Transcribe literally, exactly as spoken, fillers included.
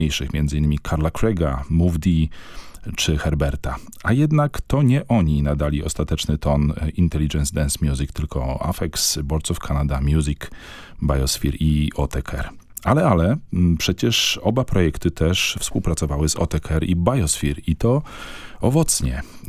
mniejszych, między innymi Carla Craiga, Move D czy Herberta. A jednak to nie oni nadali ostateczny ton Intelligence Dance Music, tylko Aphex, Boards of Canada, Music, Biosphere i Autechre. Ale, ale, przecież oba projekty też współpracowały z Autechre i Biosphere i to owocnie.